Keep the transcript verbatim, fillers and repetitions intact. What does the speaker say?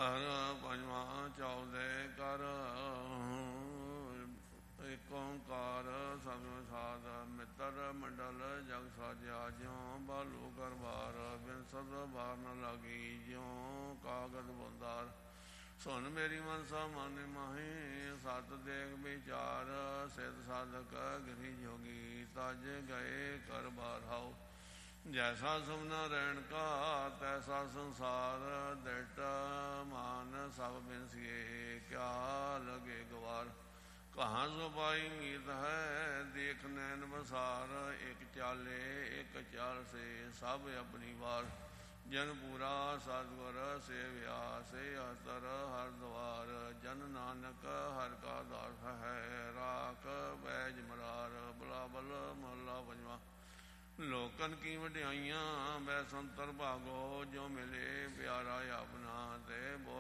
ਹਰ ਪੰਜਵਾਂ ਚੌਦੇ ਕਰ ਏਕ ਓੰਕਾਰ ਸਤਿ ਸਾਧ ਮਿੱਤਰ ਮੰਡਲ ਜਗ ਸਾਜਿਆ ਜਿਉ ਬਾਲੂ ਕਰਬਾਰ ਬਿਨਸਦ ਬਾਰ ਨ ਲਾਗੀ ਜਿਉ ਕਾਗਦ ਬੁੰਦਾਰ ਸੁਣ ਮੇਰੀ ਮਨਸਾ ਮਨ ਮਾਹੀ ਸਤ ਦੇਖ ਵਿਚਾਰ ਸਿਧ ਸਾਧਕ ਗਿਰੀ ਜੋਗੀ ਤਜ ਗਏ ਕਰ ਬਾਰ ਹਾਉ ਜੈਸਾ ਸੁਮਨਾ ਰਹਿਣ ਕਾ ਤੈਸਾ ਸੰਸਾਰ ਦਿਟ ਮਾਨ ਸਭ ਬਿਨਸੀਏ ਕਿਆ ਲਗੇ ਗਵਾਰ ਕਹਾਂ ਸੋ ਪਾਈ ਮੀਤ ਹੈ ਦੇਖ ਨੈਣ ਬਸਾਰ ਇੱਕ ਚਾਲੇ ਇੱਕ ਚਾਲ ਸੇ ਸਭ ਆਪਣੀ ਵਾਰ ਜਨ ਪੂਰਾ ਸਤਿਗੁਰ ਸੇਵਿਆ ਸੇ ਅਤਰ ਹਰ ਦਵਾਰ ਜਨ ਨਾਨਕ ਹਰ ਕਾ ਦਾਸ ਹੈ ਰਾਖ ਬੈਜ ਮਰਾਰ ਬਲਾਬਲ ਮਹਲਾ ਪੰਜਵਾ ਲੋਕਨ ਕੀ ਵਡਿਆਈਆਂ ਬੈ ਸੰਤਰ ਭਾਗੋ ਜੋ ਮਿਲੇ ਪਿਆਰਾ ਆਪਣਾ ਤੇ